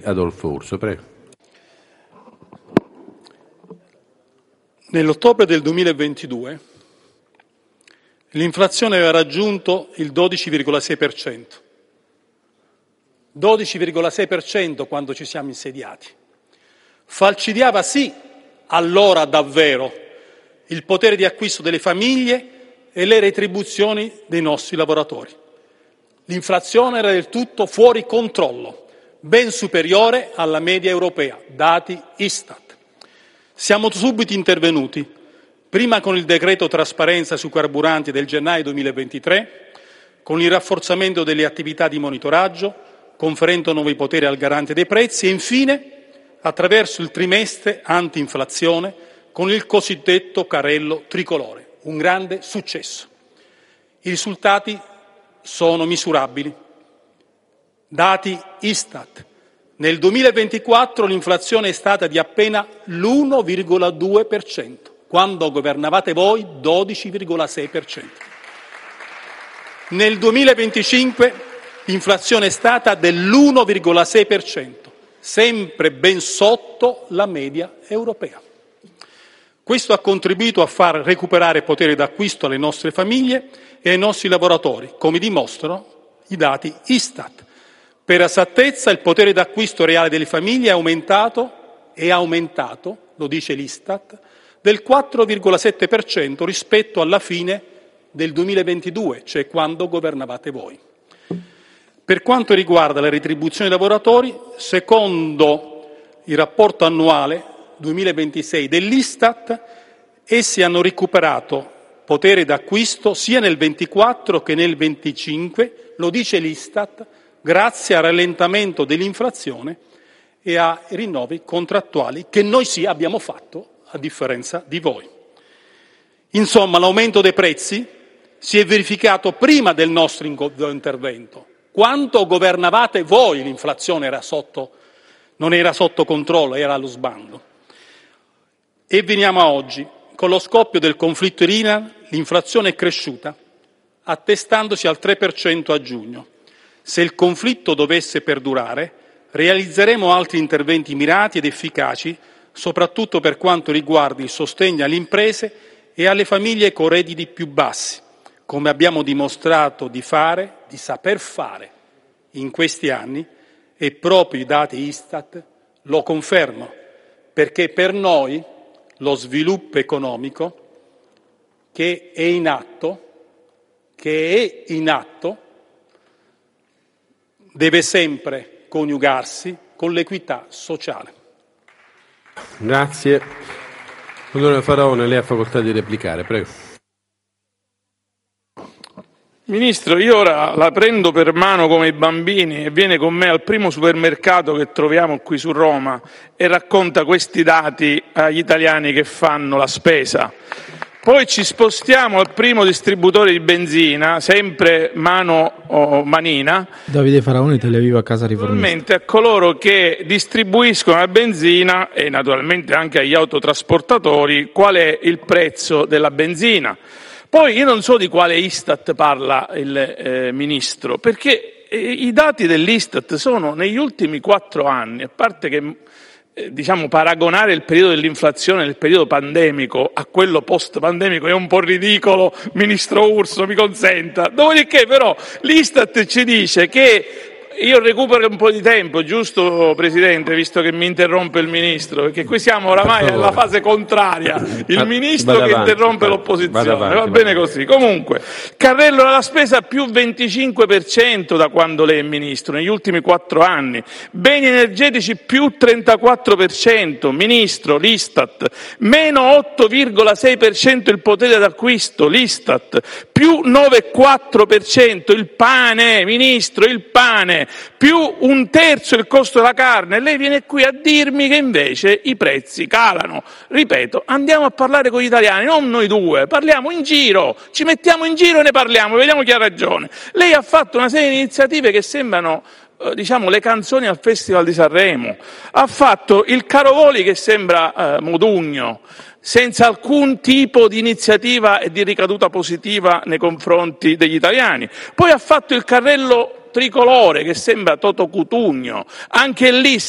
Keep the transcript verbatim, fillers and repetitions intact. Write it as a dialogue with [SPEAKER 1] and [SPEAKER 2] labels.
[SPEAKER 1] Adolfo Urso. Prego.
[SPEAKER 2] Nell'ottobre del duemilaventidue l'inflazione aveva raggiunto il dodici virgola sei per cento. dodici virgola sei per cento quando ci siamo insediati. Falcidiava sì, allora davvero, il potere di acquisto delle famiglie e le retribuzioni dei nostri lavoratori. L'inflazione era del tutto fuori controllo, ben superiore alla media europea, dati Istat. Siamo subito intervenuti, prima con il decreto trasparenza sui carburanti del gennaio duemilaventitré, con il rafforzamento delle attività di monitoraggio, conferendo nuovi poteri al garante dei prezzi e infine attraverso il trimestre anti-inflazione con il cosiddetto carrello tricolore, un grande successo. I risultati sono misurabili. Dati Istat. Nel duemilaventiquattro l'inflazione è stata di appena l'uno virgola due per cento, quando governavate voi dodici virgola sei per cento. Nel duemilaventicinque l'inflazione è stata dell'uno virgola sei per cento, sempre ben sotto la media europea. Questo ha contribuito a far recuperare potere d'acquisto alle nostre famiglie e ai nostri lavoratori, come dimostrano i dati Istat. Per esattezza, il potere d'acquisto reale delle famiglie è aumentato, è aumentato, lo dice l'Istat, del quattro virgola sette per cento rispetto alla fine del duemilaventidue, cioè quando governavate voi. Per quanto riguarda le retribuzioni dei lavoratori, secondo il rapporto annuale duemilaventisei dell'Istat, essi hanno recuperato potere d'acquisto sia nel ventiquattro che nel venticinque, lo dice l'Istat, grazie al rallentamento dell'inflazione e ai rinnovi contrattuali che noi sì abbiamo fatto, a differenza di voi. Insomma, l'aumento dei prezzi si è verificato prima del nostro intervento. Quando governavate voi l'inflazione era sotto, non era sotto controllo, era allo sbando. E veniamo a oggi. Con lo scoppio del conflitto in Iran l'inflazione è cresciuta, attestandosi al tre per cento a giugno. Se il conflitto dovesse perdurare, realizzeremo altri interventi mirati ed efficaci, soprattutto per quanto riguarda il sostegno alle imprese e alle famiglie con redditi più bassi, come abbiamo dimostrato di fare, di saper fare in questi anni, e proprio i dati Istat lo confermano, perché per noi lo sviluppo economico che è in atto, che è in atto, deve sempre coniugarsi con l'equità sociale.
[SPEAKER 1] Grazie. Onorevole Faraone, lei ha facoltà di replicare, prego.
[SPEAKER 3] Ministro, io ora la prendo per mano come i bambini e viene con me al primo supermercato che troviamo qui su Roma e racconta questi dati agli italiani che fanno la spesa. Poi ci spostiamo al primo distributore di benzina, sempre mano oh, manina.
[SPEAKER 4] Davide Faraone, Televiva Casa Riformista.
[SPEAKER 3] A coloro che distribuiscono la benzina e naturalmente anche agli autotrasportatori qual è il prezzo della benzina. Poi io non so di quale Istat parla il eh, Ministro, perché eh, i dati dell'Istat sono negli ultimi quattro anni, a parte che eh, diciamo paragonare il periodo dell'inflazione nel periodo pandemico a quello post-pandemico è un po' ridicolo, Ministro Urso, mi consenta. Dopodiché però l'Istat ci dice che io recupero un po' di tempo, giusto Presidente, visto che mi interrompe il Ministro, perché qui siamo oramai alla fase contraria, il Ministro che interrompe l'opposizione, va bene così. Comunque, carrello della spesa più venticinque per cento da quando lei è Ministro, negli ultimi quattro anni, beni energetici più trentaquattro per cento, Ministro, l'Istat, meno otto virgola sei per cento il potere d'acquisto, l'Istat, più nove virgola quattro per cento il pane, Ministro, il pane, più un terzo il costo della carne, lei viene qui a dirmi che invece i prezzi calano. Ripeto, andiamo a parlare con gli italiani, non noi due, parliamo in giro, ci mettiamo in giro e ne parliamo, vediamo chi ha ragione. Lei ha fatto una serie di iniziative che sembrano eh, diciamo le canzoni al Festival di Sanremo, ha fatto il caro voli che sembra eh, Modugno, senza alcun tipo di iniziativa e di ricaduta positiva nei confronti degli italiani. Poi ha fatto il carrello tricolore che sembra Toto Cutugno, anche lì